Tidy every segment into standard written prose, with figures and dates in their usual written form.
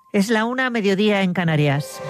Es la 1:00 en Canarias.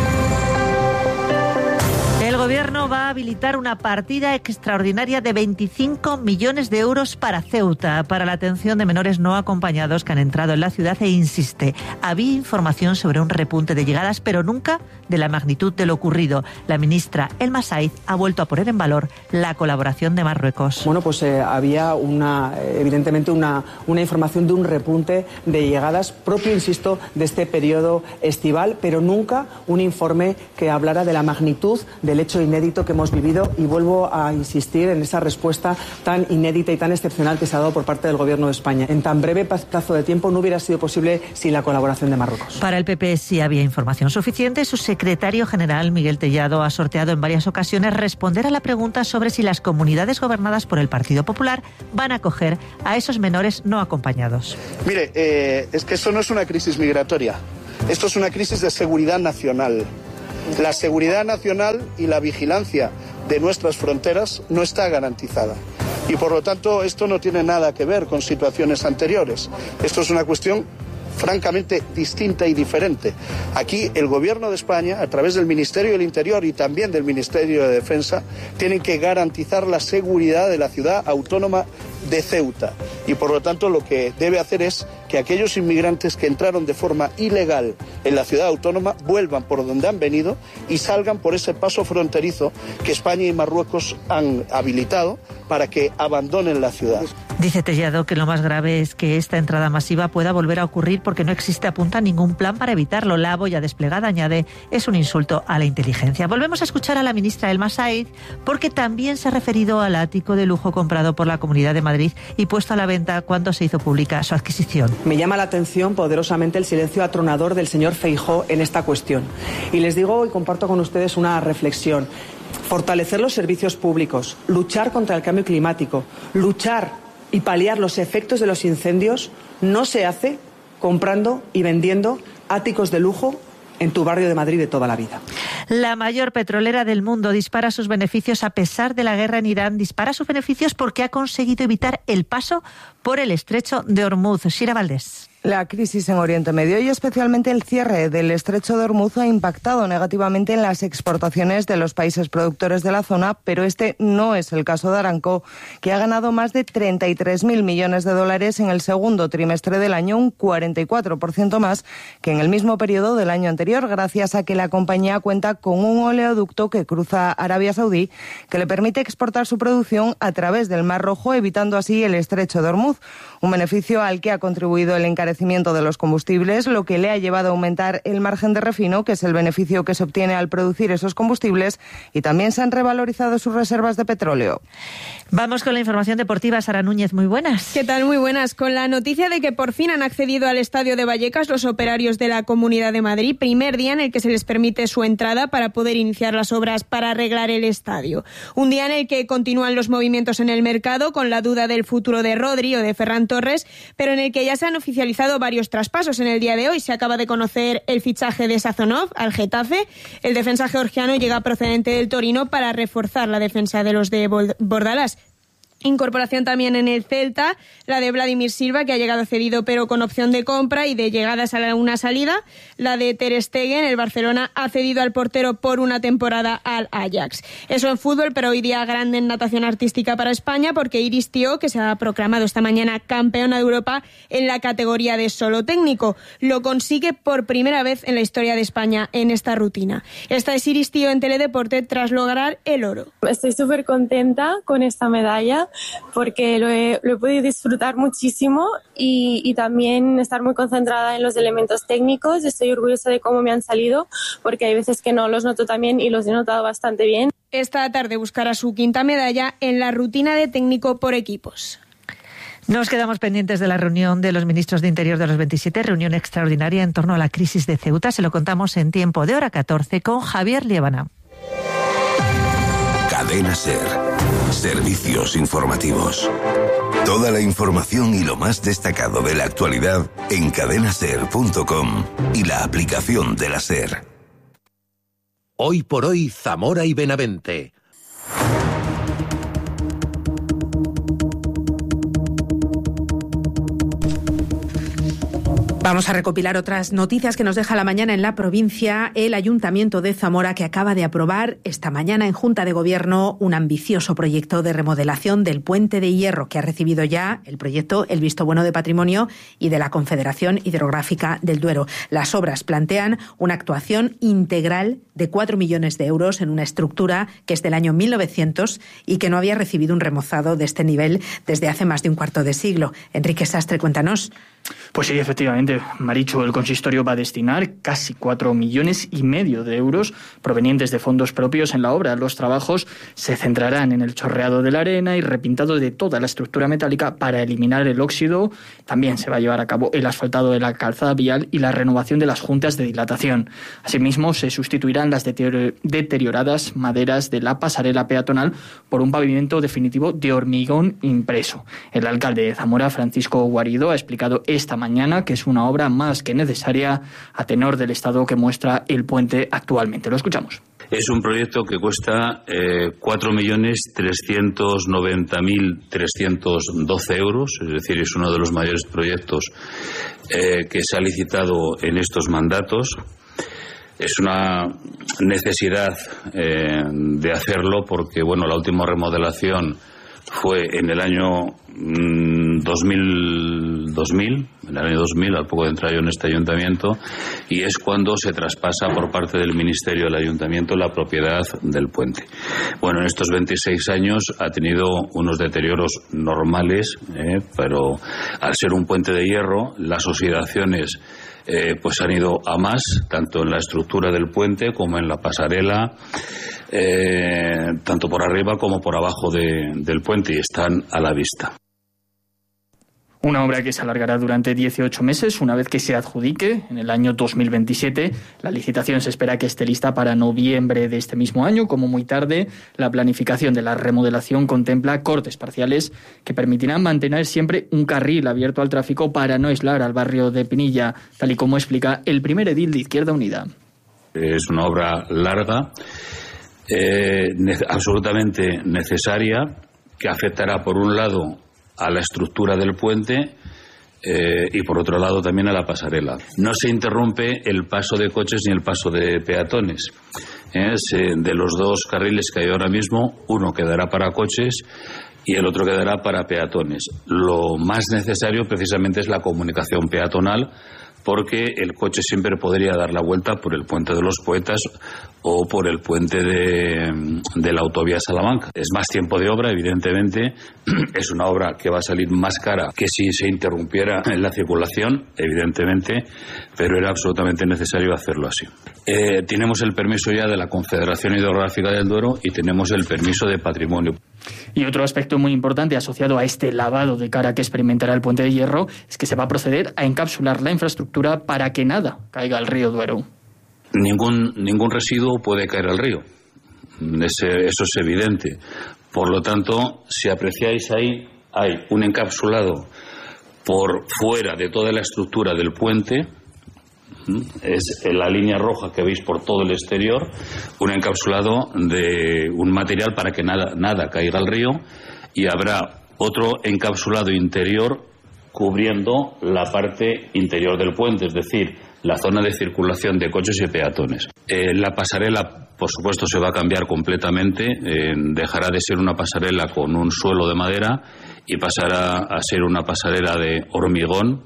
El Gobierno va a habilitar una partida extraordinaria de 25 millones de euros para Ceuta, para la atención de menores no acompañados que han entrado en la ciudad, e insiste, había información sobre un repunte de llegadas, pero nunca de la magnitud de lo ocurrido. La ministra Elma Saiz ha vuelto a poner en valor la colaboración de Marruecos. Bueno, pues había evidentemente una información de un repunte de llegadas propio, insisto, de este periodo estival, pero nunca un informe que hablara de la magnitud del hecho inédito que hemos vivido, y vuelvo a insistir en esa respuesta tan inédita y tan excepcional que se ha dado por parte del Gobierno de España. En tan breve plazo de tiempo no hubiera sido posible sin la colaboración de Marruecos. Para el PP sí había información suficiente. Su secretario general, Miguel Tellado, ha sorteado en varias ocasiones responder a la pregunta sobre si las comunidades gobernadas por el Partido Popular van a acoger a esos menores no acompañados. Mire, es que esto no es una crisis migratoria, esto es una crisis de seguridad nacional. La seguridad nacional y la vigilancia de nuestras fronteras no está garantizada. Y por lo tanto esto no tiene nada que ver con situaciones anteriores. Esto es una cuestión francamente distinta y diferente. Aquí el Gobierno de España, a través del Ministerio del Interior y también del Ministerio de Defensa, tienen que garantizar la seguridad de la ciudad autónoma de Ceuta. Y por lo tanto lo que debe hacer es que aquellos inmigrantes que entraron de forma ilegal en la ciudad autónoma vuelvan por donde han venido y salgan por ese paso fronterizo que España y Marruecos han habilitado para que abandonen la ciudad. Dice Tellado que lo más grave es que esta entrada masiva pueda volver a ocurrir porque no existe, apunta, ningún plan para evitarlo. La boya desplegada, añade, es un insulto a la inteligencia. Volvemos a escuchar a la ministra Elma Saiz porque también se ha referido al ático de lujo comprado por la Comunidad de Madrid y puesto a la venta cuando se hizo pública su adquisición. Me llama la atención poderosamente el silencio atronador del señor Feijóo en esta cuestión. Y les digo y comparto con ustedes una reflexión. Fortalecer los servicios públicos, luchar contra el cambio climático, luchar y paliar los efectos de los incendios no se hace comprando y vendiendo áticos de lujo en tu barrio de Madrid de toda la vida. La mayor petrolera del mundo dispara sus beneficios a pesar de la guerra en Irán. Dispara sus beneficios porque ha conseguido evitar el paso por el estrecho de Ormuz. Shira Valdés. La crisis en Oriente Medio y especialmente el cierre del estrecho de Ormuz ha impactado negativamente en las exportaciones de los países productores de la zona, pero este no es el caso de Aramco, que ha ganado más de 33.000 millones de dólares en el segundo trimestre del año, un 44% más que en el mismo periodo del año anterior, gracias a que la compañía cuenta con un oleoducto que cruza Arabia Saudí que le permite exportar su producción a través del Mar Rojo, evitando así el estrecho de Ormuz, un beneficio al que ha contribuido el encarecimiento de los combustibles, lo que le ha llevado a aumentar el margen de refino, que es el beneficio que se obtiene al producir esos combustibles, y también se han revalorizado sus reservas de petróleo. Vamos con la información deportiva. Sara Núñez, muy buenas. ¿Qué tal? Muy buenas. Con la noticia de que por fin han accedido al estadio de Vallecas los operarios de la Comunidad de Madrid, primer día en el que se les permite su entrada para poder iniciar las obras para arreglar el estadio. Un día en el que continúan los movimientos en el mercado, con la duda del futuro de Rodri o de Ferran Torres, pero en el que ya se han oficializado varios traspasos. En el día de hoy se acaba de conocer el fichaje de Sazonov al Getafe. El defensa georgiano llega procedente del Torino para reforzar la defensa de los de Bordalás. Incorporación también en el Celta, la de Vladimir Silva, que ha llegado cedido pero con opción de compra y de llegadas a una salida. La de Ter Stegen, el Barcelona ha cedido al portero por una temporada al Ajax. Eso en fútbol, pero hoy día grande en natación artística para España, porque Iris Tío, que se ha proclamado esta mañana campeona de Europa en la categoría de solo técnico, lo consigue por primera vez en la historia de España en esta rutina. Esta es Iris Tío en Teledeporte tras lograr el oro. Estoy súper contenta con esta medalla, porque lo he podido disfrutar muchísimo y también estar muy concentrada en los elementos técnicos. Estoy orgullosa de cómo me han salido, porque hay veces que no los noto tan bien y los he notado bastante bien. Esta tarde buscará su quinta medalla en la rutina de técnico por equipos. Nos quedamos pendientes de la reunión de los ministros de Interior de los 27, reunión extraordinaria en torno a la crisis de Ceuta. Se lo contamos en tiempo de hora 14 con Javier Liébana. Cadena SER. Servicios informativos. Toda la información y lo más destacado de la actualidad en cadenaser.com y la aplicación de la SER. Hoy por hoy, Zamora y Benavente. Vamos a recopilar otras noticias que nos deja la mañana en la provincia. El Ayuntamiento de Zamora, que acaba de aprobar esta mañana en Junta de Gobierno un ambicioso proyecto de remodelación del Puente de Hierro, que ha recibido ya el proyecto el visto bueno de Patrimonio y de la Confederación Hidrográfica del Duero. Las obras plantean una actuación integral de 4 millones de euros en una estructura que es del año 1900 y que no había recibido un remozado de este nivel desde hace más de un cuarto de siglo. Enrique Sastre, cuéntanos. Pues sí, efectivamente, Marichu, el consistorio va a destinar casi 4,5 millones de euros provenientes de fondos propios en la obra. Los trabajos se centrarán en el chorreado de la arena y repintado de toda la estructura metálica para eliminar el óxido. También se va a llevar a cabo el asfaltado de la calzada vial y la renovación de las juntas de dilatación. Asimismo, se sustituirán las deterioradas maderas de la pasarela peatonal por un pavimento definitivo de hormigón impreso. El alcalde de Zamora, Francisco Guarido, ha explicado esta mañana que es una obra más que necesaria a tenor del estado que muestra el puente actualmente. Lo escuchamos. Es un proyecto que cuesta 4.390.312 euros, es decir, es uno de los mayores proyectos que se ha licitado en estos mandatos. Es una necesidad de hacerlo porque, bueno, la última remodelación fue en el año 2000, al poco de entrar yo en este ayuntamiento, y es cuando se traspasa por parte del Ministerio del Ayuntamiento la propiedad del puente. Bueno, en estos 26 años ha tenido unos deterioros normales, pero al ser un puente de hierro, las oxidaciones pues han ido a más, tanto en la estructura del puente como en la pasarela, tanto por arriba como por abajo del puente, y están a la vista. Una obra que se alargará durante 18 meses, una vez que se adjudique en el año 2027. La licitación se espera que esté lista para noviembre de este mismo año, como muy tarde. La planificación de la remodelación contempla cortes parciales que permitirán mantener siempre un carril abierto al tráfico para no aislar al barrio de Pinilla, tal y como explica el primer edil de Izquierda Unida. Es una obra larga, absolutamente necesaria, que afectará por un lado a la estructura del puente y por otro lado también a la pasarela. No se interrumpe el paso de coches ni el paso de peatones. De los dos carriles que hay ahora mismo, uno quedará para coches y el otro quedará para peatones. Lo más necesario precisamente es la comunicación peatonal, porque el coche siempre podría dar la vuelta por el Puente de los Poetas o por el puente de la autovía Salamanca. Es más tiempo de obra, evidentemente. Es una obra que va a salir más cara que si se interrumpiera en la circulación, evidentemente, pero era absolutamente necesario hacerlo así. Tenemos el permiso ya de la Confederación Hidrográfica del Duero y tenemos el permiso de patrimonio. Y otro aspecto muy importante asociado a este lavado de cara que experimentará el Puente de Hierro es que se va a proceder a encapsular la infraestructura para que nada caiga al río Duero. Ningún residuo puede caer al río. Eso es evidente. Por lo tanto, si apreciáis ahí, hay un encapsulado por fuera de toda la estructura del puente. Es la línea roja que veis por todo el exterior, un encapsulado de un material para que nada caiga al río, y habrá otro encapsulado interior cubriendo la parte interior del puente, es decir, la zona de circulación de coches y peatones. La pasarela, por supuesto, se va a cambiar completamente, dejará de ser una pasarela con un suelo de madera y pasará a ser una pasarela de hormigón,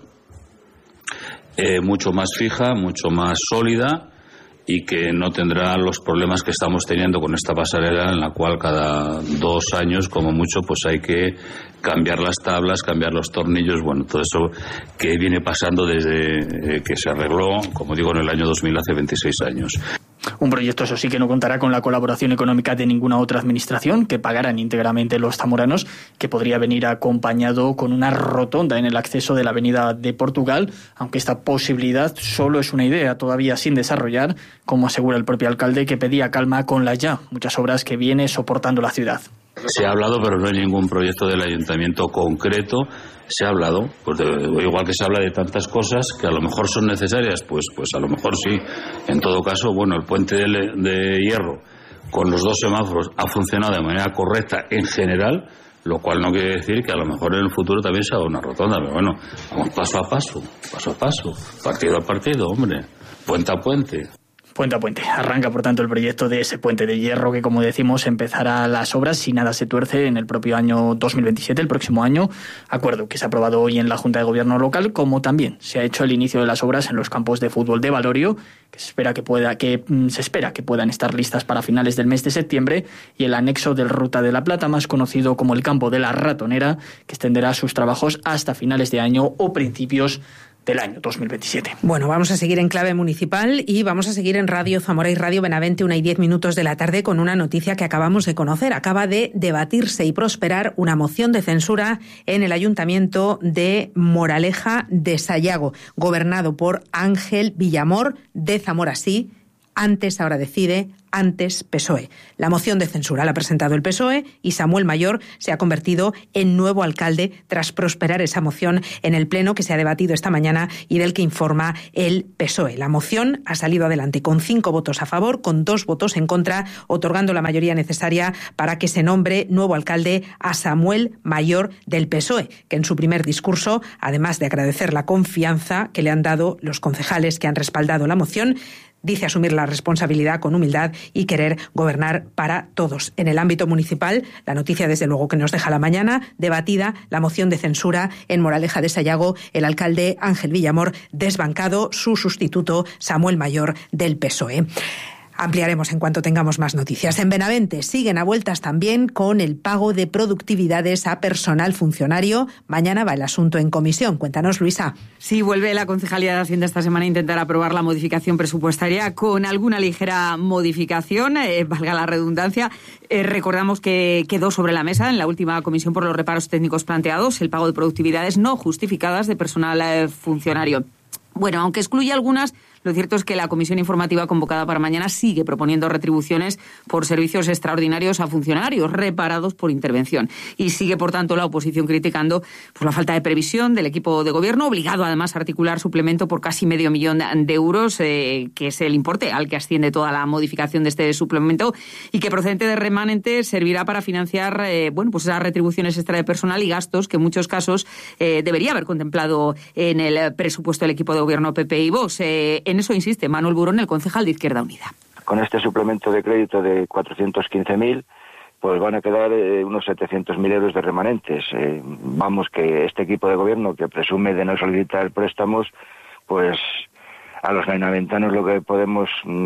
mucho más fija, mucho más sólida, y que no tendrá los problemas que estamos teniendo con esta pasarela, en la cual cada 2 años, como mucho, pues hay que cambiar las tablas, cambiar los tornillos, bueno, todo eso que viene pasando desde que se arregló, como digo, en el año 2000, hace 26 años. Un proyecto, eso sí, que no contará con la colaboración económica de ninguna otra administración, que pagarán íntegramente los zamoranos, que podría venir acompañado con una rotonda en el acceso de la avenida de Portugal, aunque esta posibilidad solo es una idea todavía sin desarrollar, como asegura el propio alcalde, que pedía calma con las ya muchas obras que viene soportando la ciudad. Se ha hablado, pero no hay ningún proyecto del ayuntamiento concreto. Se ha hablado, pues igual que se habla de tantas cosas que a lo mejor son necesarias, pues a lo mejor sí. En todo caso, bueno, el puente de hierro con los 2 semáforos ha funcionado de manera correcta en general. lo cual no quiere decir que a lo mejor en el futuro también se haga una rotonda, pero bueno, vamos paso a paso, partido a partido, hombre, puente a puente. Puente a puente. Arranca, por tanto, el proyecto de ese puente de hierro que, como decimos, empezará las obras si nada se tuerce en el propio año 2027, el próximo año. Acuerdo que se ha aprobado hoy en la Junta de Gobierno local, como también se ha hecho el inicio de las obras en los campos de fútbol de Valorio, que se espera que puedan estar listas para finales del mes de septiembre, y el anexo del Ruta de la Plata, más conocido como el campo de la Ratonera, que extenderá sus trabajos hasta finales de año o principios del año 2027. Bueno, vamos a seguir en clave municipal y vamos a seguir en Radio Zamora y Radio Benavente 1:10 de la tarde con una noticia que acabamos de conocer. Acaba de debatirse y prosperar una moción de censura en el Ayuntamiento de Moraleja de Sayago, gobernado por Ángel Villamor de Zamora Sí, antes Ahora Decide, antes PSOE. La moción de censura la ha presentado el PSOE y Samuel Mayor se ha convertido en nuevo alcalde tras prosperar esa moción en el pleno que se ha debatido esta mañana y del que informa el PSOE. La moción ha salido adelante con 5 votos a favor, con 2 votos en contra, otorgando la mayoría necesaria para que se nombre nuevo alcalde a Samuel Mayor del PSOE, que en su primer discurso, además de agradecer la confianza que le han dado los concejales que han respaldado la moción, dice asumir la responsabilidad con humildad y querer gobernar para todos. En el ámbito municipal, la noticia desde luego que nos deja la mañana, debatida la moción de censura en Moraleja de Sayago, el alcalde Ángel Villamor desbancado, su sustituto Samuel Mayor del PSOE. Ampliaremos en cuanto tengamos más noticias. En Benavente siguen a vueltas también con el pago de productividades a personal funcionario. Mañana va el asunto en comisión. Cuéntanos, Luisa. Sí, vuelve la Concejalía de Hacienda esta semana a intentar aprobar la modificación presupuestaria con alguna ligera modificación, valga la redundancia. Recordamos que quedó sobre la mesa en la última comisión por los reparos técnicos planteados el pago de productividades no justificadas de personal funcionario. Bueno, aunque excluye algunas, lo cierto es que la comisión informativa convocada para mañana sigue proponiendo retribuciones por servicios extraordinarios a funcionarios reparados por intervención. Y sigue, por tanto, la oposición criticando pues, la falta de previsión del equipo de gobierno, obligado además a articular suplemento por casi $500,000 de euros, que es el importe al que asciende toda la modificación de este suplemento, y que procedente de remanente servirá para financiar pues esas retribuciones extra de personal y gastos que en muchos casos debería haber contemplado en el presupuesto del equipo de gobierno PP y Vox. En eso insiste Manuel Burón, el concejal de Izquierda Unida. Con este suplemento de crédito de 415.000, pues van a quedar unos 700.000 euros de remanentes. Vamos, que este equipo de gobierno que presume de no solicitar préstamos, pues a los benaventanos lo que podemos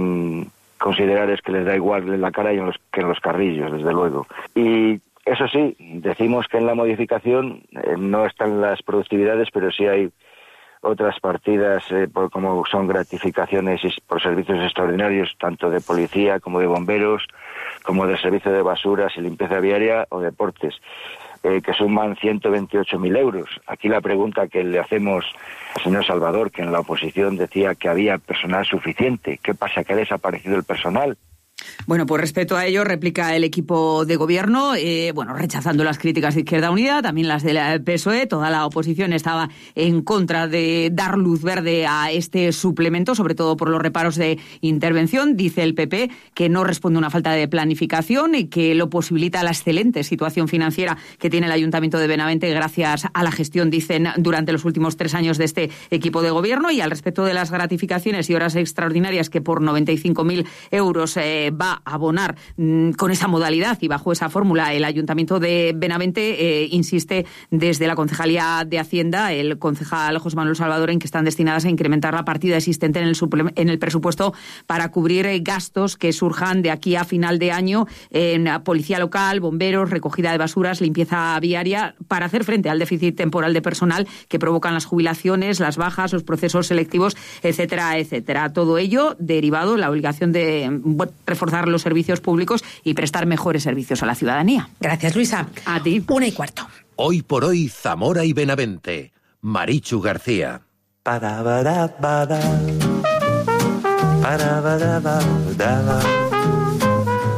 considerar es que les da igual en la cara que en los carrillos, desde luego. Y eso sí, decimos que en la modificación no están las productividades, pero sí hay otras partidas como son gratificaciones por servicios extraordinarios, tanto de policía como de bomberos, como del servicio de basuras y limpieza viaria o deportes, que suman 128.000 euros. Aquí la pregunta que le hacemos al señor Salvador, que en la oposición decía que había personal suficiente. ¿Qué pasa? ¿Que ha desaparecido el personal? Bueno, pues respecto a ello, replica el equipo de gobierno, rechazando las críticas de Izquierda Unida, también las del PSOE. Toda la oposición estaba en contra de dar luz verde a este suplemento, sobre todo por los reparos de intervención. Dice el PP que no responde a una falta de planificación y que lo posibilita la excelente situación financiera que tiene el Ayuntamiento de Benavente gracias a la gestión, dicen, durante los últimos 3 años de este equipo de gobierno. Y al respecto de las gratificaciones y horas extraordinarias, que por 95.000 euros va a abonar con esa modalidad y bajo esa fórmula el Ayuntamiento de Benavente, insiste desde la Concejalía de Hacienda el concejal José Manuel Salvador en que están destinadas a incrementar la partida existente en el presupuesto para cubrir gastos que surjan de aquí a final de año en policía local, bomberos, recogida de basuras, limpieza viaria, para hacer frente al déficit temporal de personal que provocan las jubilaciones, las bajas, los procesos selectivos, etcétera, etcétera. Todo ello derivado de la obligación de reforzar los servicios públicos y prestar mejores servicios a la ciudadanía. Gracias, Luisa. A ti. 1:15. Hoy por hoy, Zamora y Benavente. Marichu García.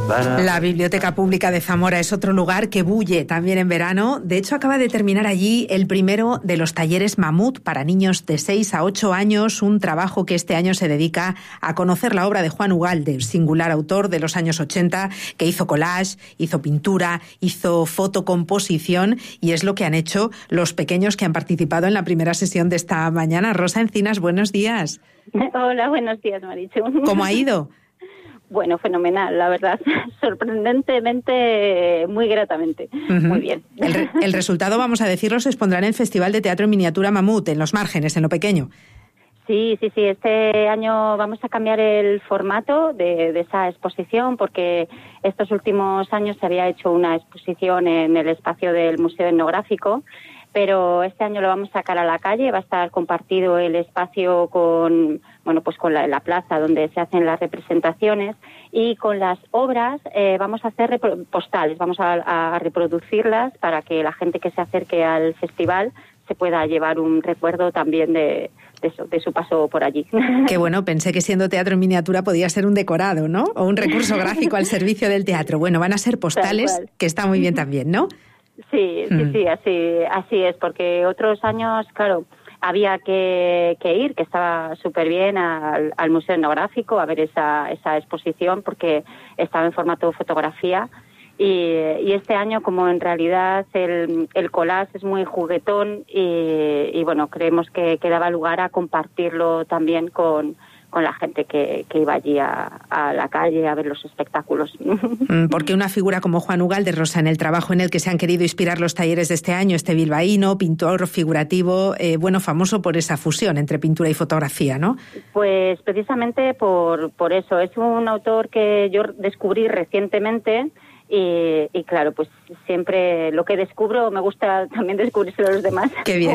La Biblioteca Pública de Zamora es otro lugar que bulle también en verano. De hecho, acaba de terminar allí el primero de los talleres Mamut para niños de 6 a 8 años, un trabajo que este año se dedica a conocer la obra de Juan Ugalde, singular autor de los años 80, que hizo collage, hizo pintura, hizo fotocomposición, y es lo que han hecho los pequeños que han participado en la primera sesión de esta mañana. Rosa Encinas, buenos días. Hola, buenos días, Marichu. ¿Cómo ha ido? Bueno, fenomenal, la verdad. Sorprendentemente, muy gratamente. Muy bien. El resultado, vamos a decirlo, se expondrá en el Festival de Teatro en Miniatura Mamut, en Los Márgenes, en lo pequeño. Sí. Este año vamos a cambiar el formato de esa exposición, porque estos últimos años se había hecho una exposición en el espacio del Museo Etnográfico, pero este año lo vamos a sacar a la calle. Va a estar compartido el espacio con la plaza donde se hacen las representaciones, y con las obras vamos a hacer postales, vamos a reproducirlas para que la gente que se acerque al festival se pueda llevar un recuerdo también de su paso por allí. Qué bueno, pensé que siendo teatro en miniatura podía ser un decorado, ¿no? O un recurso gráfico al servicio del teatro. Bueno, van a ser postales, que está muy bien también, ¿no? Sí, así es, porque otros años, claro, había que ir, que estaba súper bien al Museo Etnográfico a ver esa exposición, porque estaba en formato fotografía, y este año, como en realidad el collage es muy juguetón, y bueno, creemos que daba lugar a compartirlo también con la gente que iba allí a la calle a ver los espectáculos. Porque una figura como Juan Ugalde, Rosa, en el trabajo en el que se han querido inspirar los talleres de este año, este bilbaíno, pintor figurativo, famoso por esa fusión entre pintura y fotografía, ¿no? Pues precisamente por eso. Es un autor que yo descubrí recientemente. Y claro, pues siempre lo que descubro me gusta también descubrírselo a los demás. Qué bien.